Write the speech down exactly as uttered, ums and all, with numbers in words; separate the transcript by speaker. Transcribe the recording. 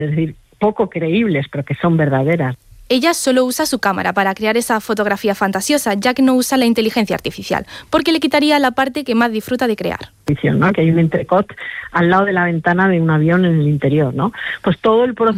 Speaker 1: es decir, poco creíbles, pero que son verdaderas.
Speaker 2: Ella solo usa su cámara para crear esa fotografía fantasiosa, ya que no usa la inteligencia artificial, porque le quitaría la parte que más disfruta de crear.
Speaker 1: ¿No? Que hay un entrecot al lado de la ventana de un avión en el interior, ¿no? Pues todo el proceso